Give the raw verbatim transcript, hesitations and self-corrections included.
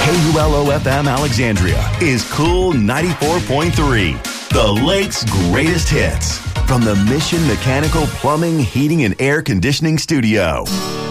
K U L O F M Alexandria is Cool ninety-four point three, the Lake's greatest hits, from the Mission Mechanical Plumbing, Heating, and Air Conditioning Studio.